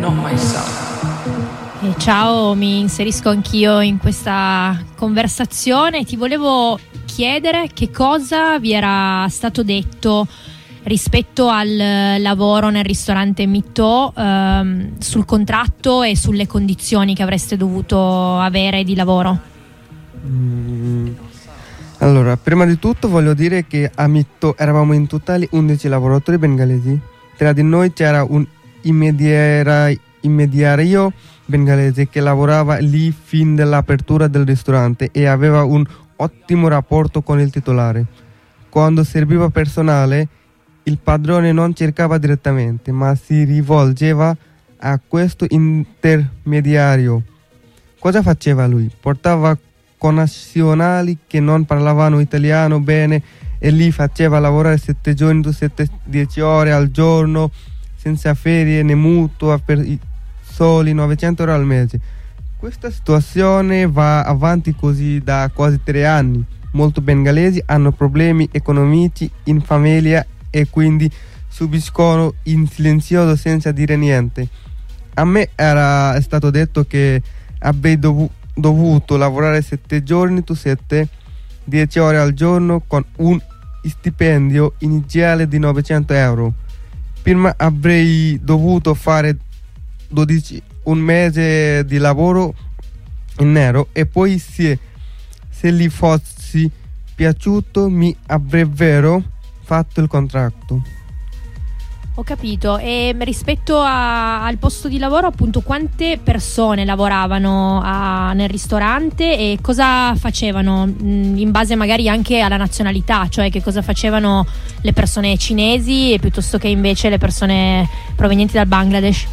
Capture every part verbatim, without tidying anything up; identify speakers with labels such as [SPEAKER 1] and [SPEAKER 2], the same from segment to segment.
[SPEAKER 1] not myself.
[SPEAKER 2] E ciao, mi inserisco anch'io in questa conversazione. Ti volevo chiedere che cosa vi era stato detto rispetto al lavoro nel ristorante Mitto, ehm, sul contratto e sulle condizioni che avreste dovuto avere di lavoro.
[SPEAKER 3] Mm. Allora, prima di tutto voglio dire che a Mitto eravamo in totale undici lavoratori bengalesi. Tra di noi c'era un immediara- immediario bengalese che lavorava lì fin dall'apertura del ristorante e aveva un ottimo rapporto con il titolare. Quando serviva personale, il padrone non cercava direttamente, ma si rivolgeva a questo intermediario. Cosa faceva lui? Portava connazionali che non parlavano italiano bene e li faceva lavorare sette giorni su sette, dieci ore al giorno, senza ferie né mutuo, per i soli novecento euro al mese. Questa situazione va avanti così da quasi tre anni. Molti bengalesi hanno problemi economici in famiglia e quindi subiscono in silenzioso senza dire niente. A me era stato detto che avrei dovu- dovuto lavorare sette giorni su sette, dieci ore al giorno con un stipendio iniziale di novecento euro. Prima avrei dovuto fare dodici, un mese di lavoro in nero e poi se, se gli fossi piaciuto mi avrebbero fatto il contratto.
[SPEAKER 2] Ho capito. E rispetto a, al posto di lavoro, appunto, quante persone lavoravano a, nel ristorante e cosa facevano, mh, in base magari anche alla nazionalità, cioè che cosa facevano le persone cinesi e piuttosto che invece le persone provenienti dal Bangladesh?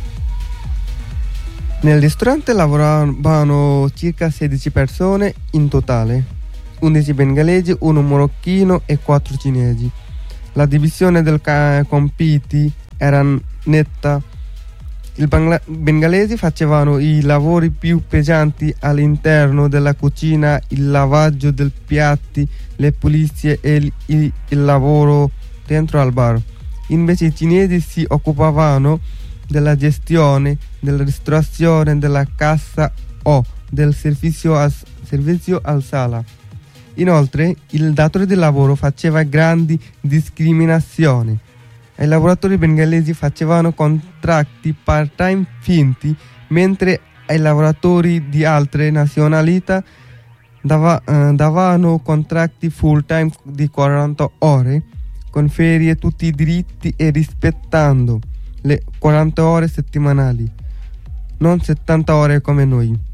[SPEAKER 3] Nel ristorante lavoravano circa sedici persone in totale, undici bengalesi, uno marocchino e quattro cinesi. La divisione dei ca- compiti era netta. I bangla- bengalesi facevano i lavori più pesanti all'interno della cucina, il lavaggio dei piatti, le pulizie e il, il, il lavoro dentro al bar. Invece i cinesi si occupavano della gestione, della ristorazione, della cassa o del servizio al, servizio al sala. Inoltre, il datore di lavoro faceva grandi discriminazioni. I lavoratori bengalesi facevano contratti part-time finti, mentre ai lavoratori di altre nazionalità dava, eh, davano contratti full-time di quaranta ore, con ferie, tutti i diritti e rispettando le quaranta ore settimanali, non settanta ore come noi.